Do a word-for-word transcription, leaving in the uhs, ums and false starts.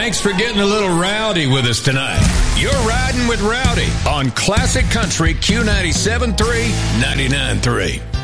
Thanks for getting a little rowdy with us tonight. You're riding with Rowdy on Classic Country Q ninety-seven point three, ninety-nine point three.